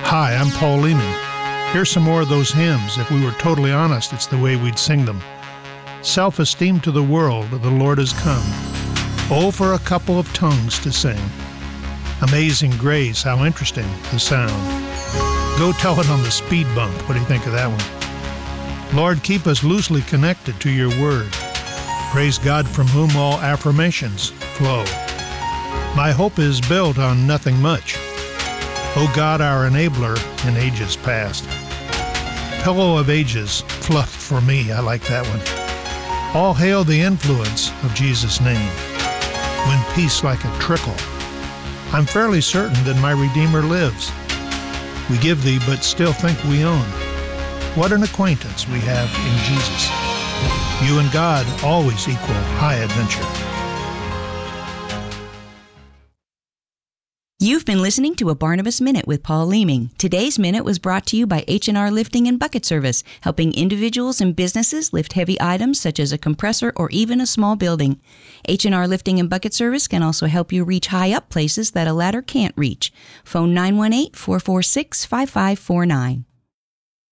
Hi, I'm Paul Leeming. Here's some more of those hymns. If we were totally honest, it's the way we'd sing them. Self-esteem to the world, the Lord has come. Oh, for a couple of tongues to sing. Amazing grace, how interesting the sound. Go tell it on the speed bump. What do you think of that one? Lord, keep us loosely connected to your word. Praise God from whom all affirmations flow. My hope is built on nothing much. O God, our enabler in ages past. Pillow of ages, fluff for me, I like that one. All hail the influence of Jesus' name. When peace like a trickle. I'm fairly certain that my Redeemer lives. We give thee, but still think we own. What an acquaintance we have in Jesus. You and God always equal high adventure. You've been listening to a Barnabas Minute with Paul Leeming. Today's Minute was brought to you by H&R Lifting and Bucket Service, helping individuals and businesses lift heavy items such as a compressor or even a small building. H&R Lifting and Bucket Service can also help you reach high up places that a ladder can't reach. Phone 918-446-5549.